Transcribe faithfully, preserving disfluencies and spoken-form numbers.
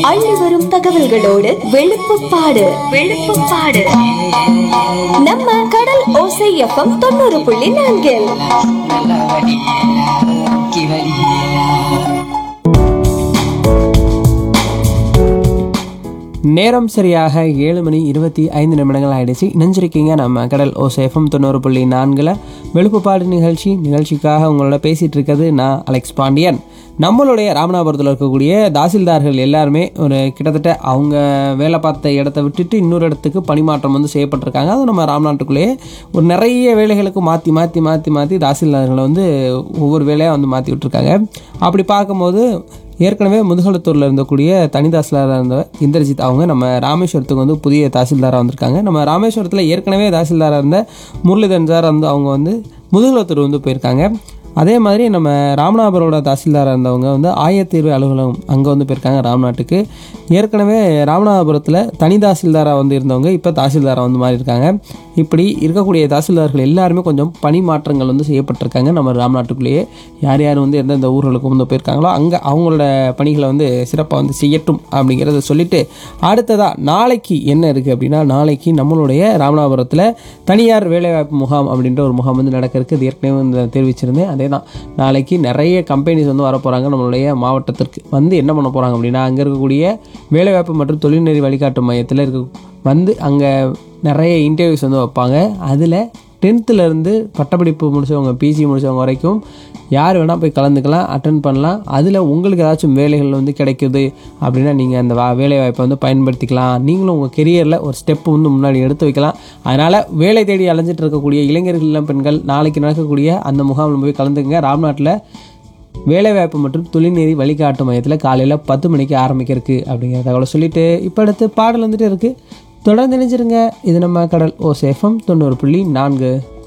அள்ளி வரும் தகவல்களோடு வெளுப்புப்பாடு வெளுப்புப்பாடு நம்ம கடல் ஓசை எஃப்எம் தொண்ணூறு புள்ளி நான்கில். நேரம் சரியாக ஏழு மணி இருபத்தி ஐந்து நிமிடங்கள் ஆயிடுச்சு. இணைஞ்சிருக்கீங்க நம்ம கடல் ஓசை எஃப்எம் தொண்ணூறு புள்ளி நான்கில் வெளுப்புப்பாடு நிகழ்ச்சி. நிகழ்ச்சிக்காக உங்களோட பேசிகிட்டு இருக்கிறது நான் அலெக்ஸ் பாண்டியன். நம்மளுடைய ராமநாதபுரத்தில் இருக்கக்கூடிய தாசில்தார்கள் எல்லாருமே ஒரு கிட்டத்தட்ட அவங்க வேலை பார்த்த இடத்த விட்டுட்டு இன்னொரு இடத்துக்கு பணிமாற்றம் வந்து செய்யப்பட்டிருக்காங்க. அதுவும் நம்ம ராம்நாட்டுக்குள்ளேயே ஒரு நிறைய வேலைகளுக்கு மாற்றி மாற்றி மாற்றி மாற்றி தாசில்தார்களை வந்து ஒவ்வொரு வேலையாக வந்து மாற்றி விட்டுருக்காங்க. அப்படி பார்க்கும்போது ஏற்கனவே முதுகலத்தூரில் இருந்தக்கூடிய தனி தாசில்தாராக இருந்த இந்திரஜித் அவங்க நம்ம ராமேஸ்வரத்துக்கு வந்து புதிய தாசில்தாராக வந்திருக்காங்க. நம்ம ராமேஸ்வரத்தில் ஏற்கனவே தாசில்தாராக இருந்த முரளிதரன் சார் வந்து அவங்க வந்து முதுகலத்தூர் வந்து போயிருக்காங்க. அதே மாதிரி நம்ம ராமநாதபுரோட தாசில்தாராக இருந்தவங்க வந்து ஆயத்தீர்வு அலுவலகம் அங்கே வந்து போயிருக்காங்க ராம்நாட்டுக்கு. ஏற்கனவே ராமநாதபுரத்தில் தனி தாசில்தாராக வந்து இருந்தவங்க இப்போ தாசில்தாராக வந்து மாறி இருக்காங்க. இப்படி இருக்கக்கூடிய தாசில்தார்கள் எல்லாருமே கொஞ்சம் பணி மாற்றங்கள் வந்து செய்யப்பட்டிருக்காங்க நம்ம ராம்நாட்டுக்குள்ளேயே. யார் யார் வந்து எந்தெந்த ஊர்களுக்கு வந்து போயிருக்காங்களோ அங்கே அவங்களோட பணிகளை வந்து சிறப்பாக வந்து செய்யட்டும் அப்படிங்கிறத சொல்லிட்டு, அடுத்ததாக நாளைக்கு என்ன இருக்குது அப்படின்னா, நாளைக்கு நம்மளுடைய ராமநாதபுரத்தில் தனியார் வேலைவாய்ப்பு முகாம் அப்படின்ற ஒரு முகாம் வந்து நடக்க இருக்குது. இது ஏற்கனவே வந்து தெரிவிச்சிருந்தேன். அதே தான், நாளைக்கு நிறைய கம்பெனிஸ் வந்து வர போகிறாங்க நம்மளுடைய மாவட்டத்திற்கு. வந்து என்ன பண்ண போகிறாங்க அப்படின்னா, அங்கே இருக்கக்கூடிய வேலைவாய்ப்பு மற்றும் தொழில்நெறி வழிகாட்டு மையத்தில் இருக்க வந்து அங்கே நிறைய இன்டர்வியூஸ் வந்து வைப்பாங்க. அதில் டென்த்துலேருந்து பட்டப்படிப்பு முடித்தவங்க பிஜி முடித்தவங்க வரைக்கும் யார் வேணால் போய் கலந்துக்கலாம், அட்டன் பண்ணலாம். அதில் உங்களுக்கு ஏதாச்சும் வேலைகள் வந்து கிடைக்குது அப்படின்னா நீங்கள் அந்த வேலைவாய்ப்பை வந்து பயன்படுத்திக்கலாம். நீங்களும் உங்கள் கெரியரில் ஒரு ஸ்டெப்பு வந்து முன்னாடி எடுத்து வைக்கலாம். அதனால் வேலை தேடி அலைஞ்சிட்டு இருக்கக்கூடிய இளைஞர்கள் பெண்கள் நாளைக்கு நடக்கக்கூடிய அந்த முகாமில் போய் கலந்துக்குங்க. ராம்நாட்டில் வேலைவாய்ப்பு மற்றும் தொழில்நெறி வழிகாட்டு மையத்தில் காலையில் பத்து மணிக்கு ஆரம்பிக்கிறதுக்கு அப்படிங்கிற தகவலை சொல்லிவிட்டு இப்போ அடுத்து பாடல் வந்துட்டு இருக்குது. தொடர்ந்து நினைச்சிருங்க. இது நம்ம கடல் ஓசை எஃப்எம் தொண்ணூறு புள்ளி நான்கு.